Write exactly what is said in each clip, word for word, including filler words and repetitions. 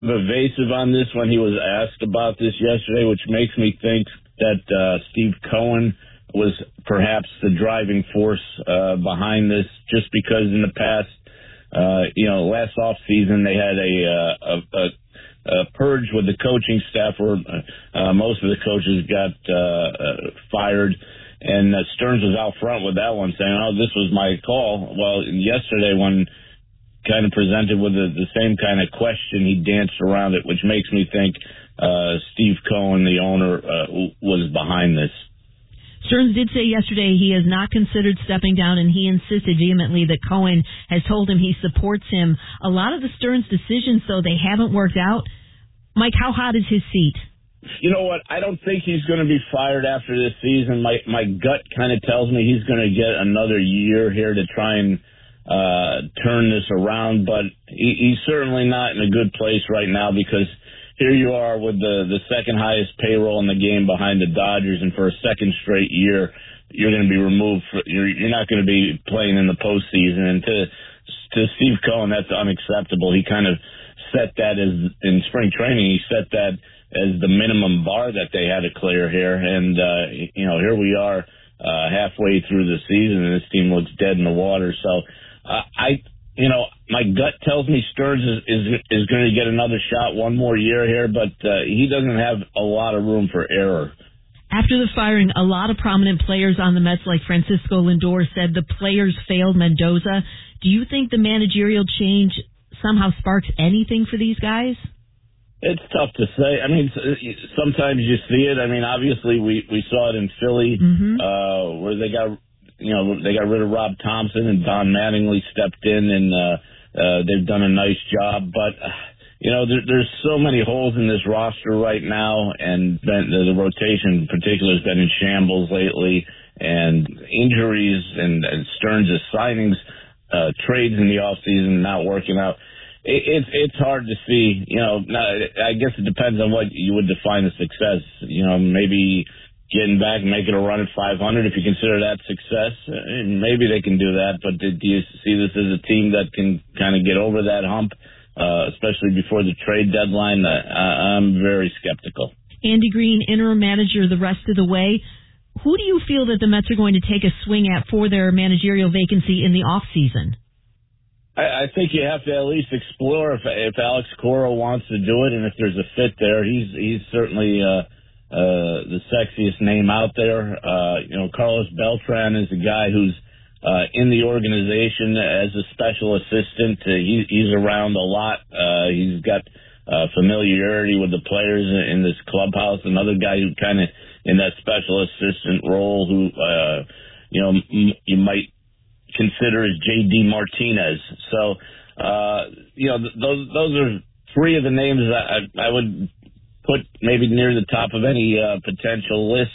evasive on this when he was asked about this yesterday, which makes me think that uh, Steve Cohen was perhaps the driving force uh, behind this, just because in the past, uh, you know, last offseason they had a, uh, a, a, a purge with the coaching staff where uh, most of the coaches got uh, uh, fired, and uh, Stearns was out front with that one saying, oh, this was my call. Well, yesterday when kind of presented with the, the same kind of question, he danced around it, which makes me think uh, Steve Cohen, the owner, uh, was behind this. Stearns did say yesterday he has not considered stepping down, and he insisted vehemently that Cohen has told him he supports him. A lot of the Stearns decisions, though, they haven't worked out. Mike, how hot is his seat? You know what? I don't think he's going to be fired after this season. My my gut kind of tells me he's going to get another year here to try and uh, turn this around, but he, he's certainly not in a good place right now, because here you are with the, the second highest payroll in the game behind the Dodgers, and for a second straight year, you're going to be removed. For, you're, you're not going to be playing in the postseason, and to to Steve Cohen, that's unacceptable. He kind of set that as, in spring training, he set that as the minimum bar that they had to clear here, and, uh, you know, here we are uh, halfway through the season, and this team looks dead in the water, so Uh, I, you know, my gut tells me Stearns is is, is going to get another shot, one more year here, but uh, he doesn't have a lot of room for error. After the firing, a lot of prominent players on the Mets, like Francisco Lindor, said the players failed Mendoza. Do you think the managerial change somehow sparks anything for these guys? It's tough to say. I mean, sometimes you see it. I mean, obviously we, we saw it in Philly, mm-hmm. uh, where they got... You know, they got rid of Rob Thompson and Don Mattingly stepped in, and uh, uh, they've done a nice job. But, uh, you know, there, there's so many holes in this roster right now, and the, the rotation in particular has been in shambles lately, and injuries and, and Stearns' signings, uh, trades in the offseason not working out. It, it's it's hard to see. You know, I guess it depends on what you would define as success. You know, maybe getting back and making a run at five hundred, if you consider that success, maybe they can do that. But do you see this as a team that can kind of get over that hump, uh, especially before the trade deadline? Uh, I'm very skeptical. Andy Green, interim manager the rest of the way. Who do you feel that the Mets are going to take a swing at for their managerial vacancy in the offseason? I, I think you have to at least explore if, if Alex Cora wants to do it, and if there's a fit there. He's, he's certainly... Uh, Uh, the sexiest name out there. Uh, you know, Carlos Beltran is a guy who's uh, in the organization as a special assistant. Uh, he, he's around a lot. Uh, he's got uh, familiarity with the players in this clubhouse. Another guy who kind of in that special assistant role who, uh, you know, m- you might consider as J D Martinez. So, uh, you know, th- those those are three of the names that I, I would put maybe near the top of any uh, potential list.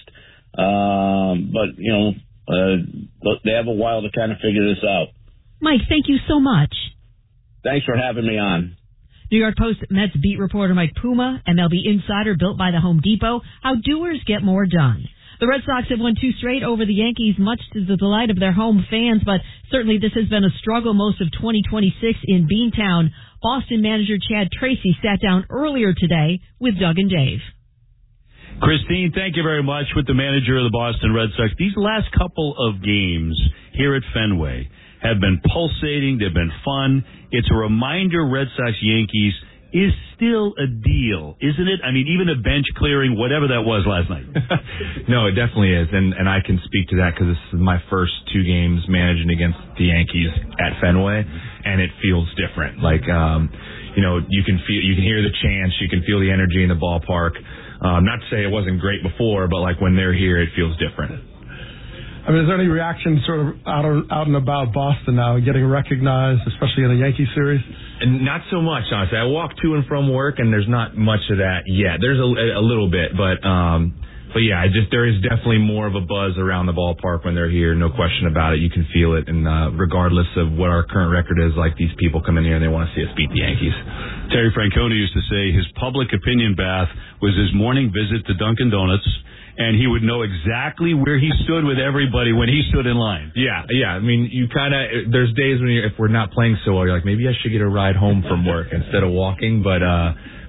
Um, but, you know, uh, they have a while to kind of figure this out. Mike, thank you so much. Thanks for having me on. New York Post Mets beat reporter Mike Puma, M L B insider built by the Home Depot, how doers get more done. The Red Sox have won two straight over the Yankees, much to the delight of their home fans, but certainly this has been a struggle most of twenty twenty-six in Beantown. Boston manager Chad Tracy sat down earlier today with Doug and Dave. Christine, thank you very much. With the manager of the Boston Red Sox, these last couple of games here at Fenway have been pulsating. They've been fun. It's a reminder Red Sox-Yankees is still a deal, isn't it? I mean, even a bench clearing, whatever that was last night. No, it definitely is, and and I can speak to that because this is my first two games managing against the Yankees at Fenway, and it feels different. Like, um, you know, you can feel, you can hear the chants, you can feel the energy in the ballpark. Um, not to say it wasn't great before, but like when they're here, it feels different. I mean, is there any reaction sort of out, out and about Boston now, getting recognized, especially in a Yankee series? And not so much, honestly. I walk to and from work, and there's not much of that yet. There's a, a little bit, but um, but yeah, I just there is definitely more of a buzz around the ballpark when they're here. No question about it. You can feel it, and uh, regardless of what our current record is, like these people come in here and they want to see us beat the Yankees. Terry Francona used to say his public opinion bath was his morning visit to Dunkin' Donuts, and he would know exactly where he stood with everybody when he stood in line. Yeah, yeah. I mean, you kind of there's days when you're, if we're not playing so well, you're like, maybe I should get a ride home from work instead of walking, but. uh